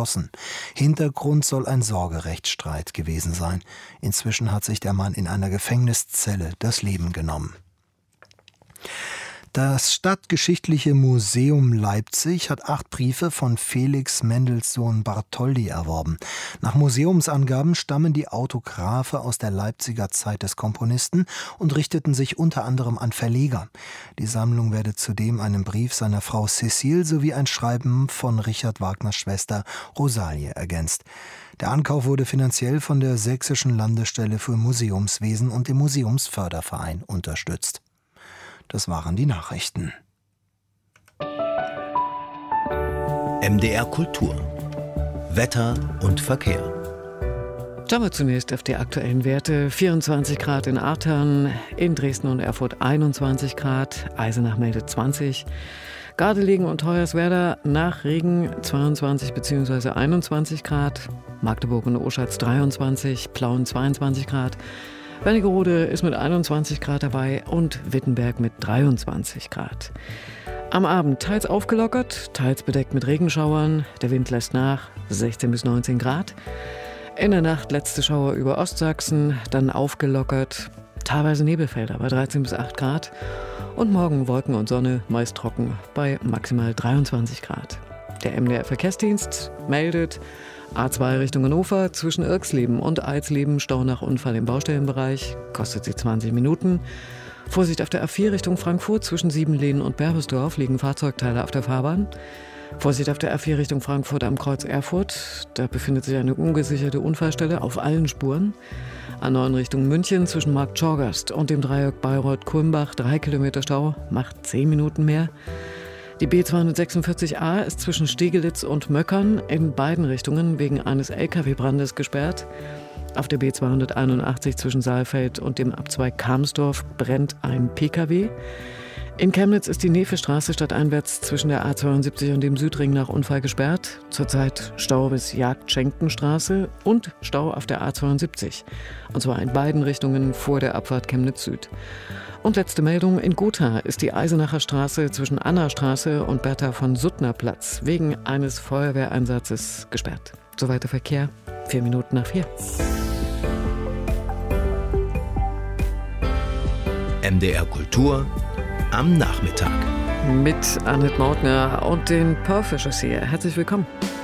erschossen. Hintergrund soll ein Sorgerechtsstreit gewesen sein. Inzwischen hat sich der Mann in einer Gefängniszelle das Leben genommen. Das Stadtgeschichtliche Museum Leipzig hat 8 Briefe von Felix Mendelssohn Bartholdy erworben. Nach Museumsangaben stammen die Autographe aus der Leipziger Zeit des Komponisten und richteten sich unter anderem an Verleger. Die Sammlung werde zudem einen Brief seiner Frau Cécile sowie ein Schreiben von Richard Wagners Schwester Rosalie ergänzt. Der Ankauf wurde finanziell von der Sächsischen Landesstelle für Museumswesen und dem Museumsförderverein unterstützt. Das waren die Nachrichten. MDR Kultur. Wetter und Verkehr. Schauen wir zunächst auf die aktuellen Werte. 24 Grad in Artern, in Dresden und Erfurt 21 Grad, Eisenach meldet 20. Gardelegen und Hoyerswerda nach Regen 22 bzw. 21 Grad, Magdeburg und Oschatz 23, Plauen 22 Grad. Wernigerode ist mit 21 Grad dabei und Wittenberg mit 23 Grad. Am Abend teils aufgelockert, teils bedeckt mit Regenschauern. Der Wind lässt nach, 16 bis 19 Grad. In der Nacht letzte Schauer über Ostsachsen, dann aufgelockert. Teilweise Nebelfelder bei 13 bis 8 Grad. Und morgen Wolken und Sonne, meist trocken, bei maximal 23 Grad. Der MDR-Verkehrsdienst meldet: A2 Richtung Hannover zwischen Irxleben und Alsleben Stau nach Unfall im Baustellenbereich, kostet sie 20 Minuten. Vorsicht auf der A4 Richtung Frankfurt zwischen Siebenlehnen und Berbesdorf liegen Fahrzeugteile auf der Fahrbahn. Vorsicht auf der A4 Richtung Frankfurt am Kreuz Erfurt, da befindet sich eine ungesicherte Unfallstelle auf allen Spuren. A9 Richtung München zwischen Marktschorgast und dem Dreieck Bayreuth-Kulmbach 3 Kilometer Stau, macht 10 Minuten mehr. Die B246a ist zwischen Stegelitz und Möckern in beiden Richtungen wegen eines Lkw-Brandes gesperrt. Auf der B281 zwischen Saalfeld und dem Abzweig Kamsdorf brennt ein Pkw. In Chemnitz ist die Nevestraße stadteinwärts zwischen der A72 und dem Südring nach Unfall gesperrt. Zurzeit Stau bis Jagd-Schenkenstraße und Stau auf der A72. Und zwar in beiden Richtungen vor der Abfahrt Chemnitz Süd. Und letzte Meldung: In Gotha ist die Eisenacher Straße zwischen Annastraße und Bertha von Suttner Platz wegen eines Feuerwehreinsatzes gesperrt. Soweit der Verkehr, 4 Minuten nach 4. MDR Kultur am Nachmittag. Mit Annette Mautner und den Pearl Fishers hier. Herzlich willkommen.